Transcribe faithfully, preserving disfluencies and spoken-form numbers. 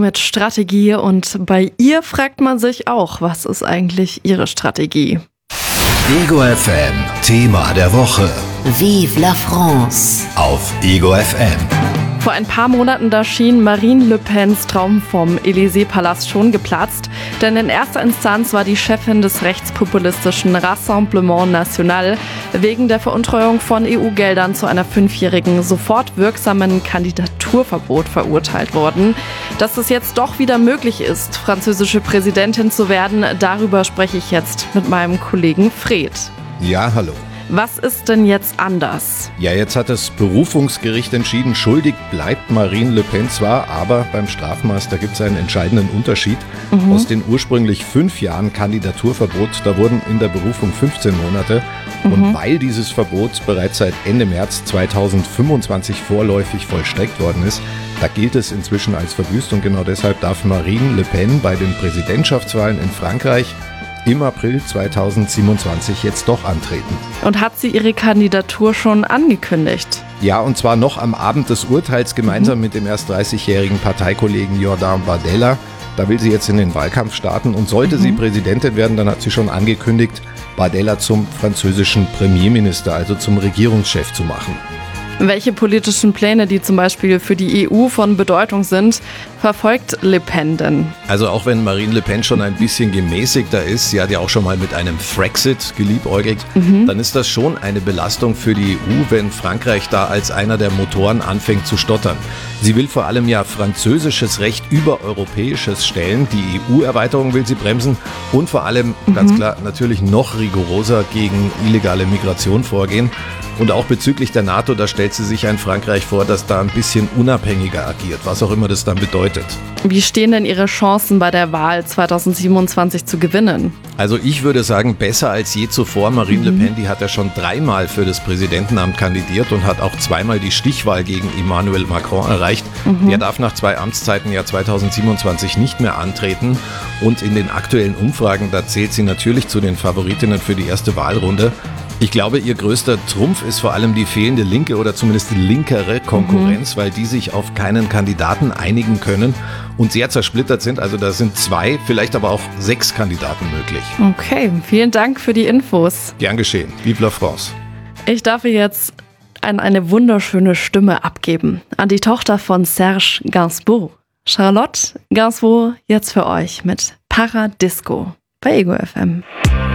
mit Strategie und bei ihr fragt man sich auch, was ist eigentlich ihre Strategie? Ego F M, Thema der Woche. Vive la France. Auf Ego F M. Vor ein paar Monaten, da schien Marine Le Pens Traum vom Élysée-Palast schon geplatzt, denn in erster Instanz war die Chefin des rechtspopulistischen Rassemblement National wegen der Veruntreuung von E U-Geldern zu einer fünfjährigen sofort wirksamen Kandidaturverbot verurteilt worden. Dass es jetzt doch wieder möglich ist, französische Präsidentin zu werden, darüber spreche ich jetzt mit meinem Kollegen Fred. Ja, hallo. Was ist denn jetzt anders? Ja, jetzt hat das Berufungsgericht entschieden, schuldig bleibt Marine Le Pen zwar, aber beim Strafmaß, da gibt es einen entscheidenden Unterschied. Mhm. Aus den ursprünglich fünf Jahren Kandidaturverbot, da wurden in der Berufung fünfzehn Monate. Mhm. Und weil dieses Verbot bereits seit Ende März zweitausendfünfundzwanzig vorläufig vollstreckt worden ist, da gilt es inzwischen als verbüßt und genau deshalb darf Marine Le Pen bei den Präsidentschaftswahlen in Frankreich im April zweitausendsiebenundzwanzig jetzt doch antreten. Und hat sie ihre Kandidatur schon angekündigt? Ja, und zwar noch am Abend des Urteils gemeinsam mhm. mit dem erst dreißigjährigen Parteikollegen Jordan Bardella. Da will sie jetzt in den Wahlkampf starten und sollte mhm. sie Präsidentin werden, dann hat sie schon angekündigt, Bardella zum französischen Premierminister, also zum Regierungschef zu machen. Welche politischen Pläne, die zum Beispiel für die E U von Bedeutung sind, verfolgt Le Pen denn? Also auch wenn Marine Le Pen schon ein bisschen gemäßigter ist, sie hat ja auch schon mal mit einem Frexit geliebäugelt, mhm. dann ist das schon eine Belastung für die E U, wenn Frankreich da als einer der Motoren anfängt zu stottern. Sie will vor allem ja französisches Recht über europäisches stellen, die E U-Erweiterung will sie bremsen und vor allem, mhm. ganz klar, natürlich noch rigoroser gegen illegale Migration vorgehen. Und auch bezüglich der NATO, da stellt sie sich ein Frankreich vor, das da ein bisschen unabhängiger agiert, was auch immer das dann bedeutet. Wie stehen denn Ihre Chancen bei der Wahl zweitausendsiebenundzwanzig zu gewinnen? Also ich würde sagen, besser als je zuvor. Marine mhm. Le Pen, die hat ja schon dreimal für das Präsidentenamt kandidiert und hat auch zweimal die Stichwahl gegen Emmanuel Macron erreicht. Mhm. Der darf nach zwei Amtszeiten ja zweitausendsiebenundzwanzig nicht mehr antreten. Und in den aktuellen Umfragen, da zählt sie natürlich zu den Favoritinnen für die erste Wahlrunde. Ich glaube, ihr größter Trumpf ist vor allem die fehlende linke oder zumindest linkere Konkurrenz, mhm. weil die sich auf keinen Kandidaten einigen können und sehr zersplittert sind. Also da sind zwei, vielleicht aber auch sechs Kandidaten möglich. Okay, vielen Dank für die Infos. Gern geschehen. Vive la France. Ich darf jetzt an eine wunderschöne Stimme abgeben. An die Tochter von Serge Gainsbourg. Charlotte Gainsbourg, jetzt für euch mit Paradisco bei Ego F M.